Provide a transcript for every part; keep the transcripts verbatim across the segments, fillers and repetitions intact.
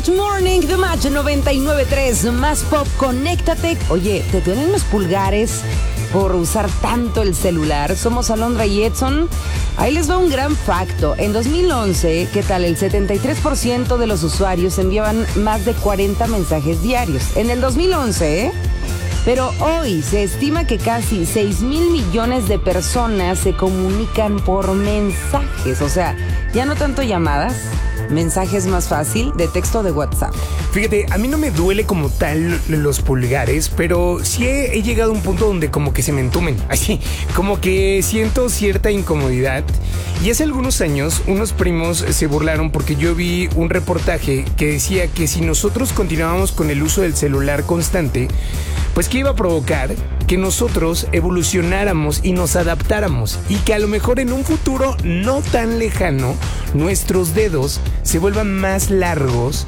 Match Morning, The Match noventa y nueve punto tres, Más Pop, conéctate. Oye, ¿te duelen los pulgares por usar tanto el celular? Somos Alondra y Edson. Ahí les va un gran facto. En dos mil once, ¿qué tal? El setenta y tres por ciento de los usuarios enviaban más de cuarenta mensajes diarios. En el dos mil once, ¿eh? Pero hoy se estima que casi seis mil millones de personas se comunican por mensajes. O sea, ya no tanto llamadas, mensajes más fácil, de texto de WhatsApp. Fíjate, a mí no me duele como tal los pulgares, pero sí he, he llegado a un punto donde como que se me entumen. Así, como que siento cierta incomodidad. Y hace algunos años unos primos se burlaron porque yo vi un reportaje que decía que si nosotros continuábamos con el uso del celular constante, pues que iba a provocar que nosotros evolucionáramos y nos adaptáramos y que a lo mejor en un futuro no tan lejano nuestros dedos se vuelvan más largos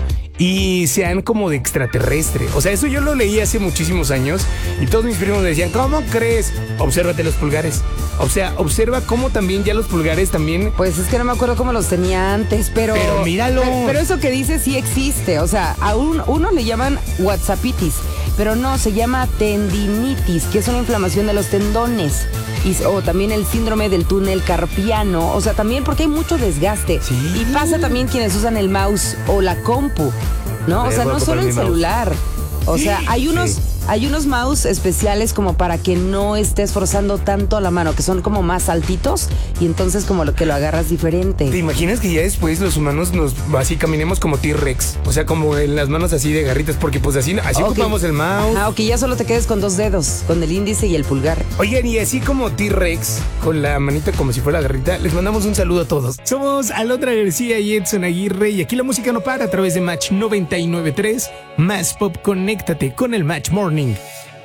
y sean como de extraterrestre. O sea, eso yo lo leí hace muchísimos años y todos mis primos me decían, ¿cómo crees? Obsérvate los pulgares. O sea, observa cómo también ya los pulgares también... Pues es que no me acuerdo cómo los tenía antes, pero... Pero míralo. Pero, pero eso que dices sí existe. O sea, a un, uno le llaman WhatsAppitis, pero no, se llama tendinitis, que es una inflamación de los tendones. Y, o también el síndrome del túnel carpiano. O sea, también porque hay mucho desgaste. Sí. Y pasa también quienes usan el mouse o la compu, ¿no? O sea, no solo el celular. O sea, hay unos... Sí. Hay unos mouse especiales como para que no estés forzando tanto la mano, que son como más altitos y entonces como lo que lo agarras diferente. ¿Te imaginas que ya después los humanos nos así caminemos como T-Rex? O sea, como en las manos así de garritas, porque pues así, así okay. Ocupamos el mouse. Ah, ok, ya solo te quedes con dos dedos, con el índice y el pulgar. Oigan, y así como T-Rex, con la manita como si fuera garrita, les mandamos un saludo a todos. Somos Alondra García y Edson Aguirre y aquí la música no para a través de Match noventa y nueve punto tres. Más Pop, conéctate con el Match Morning.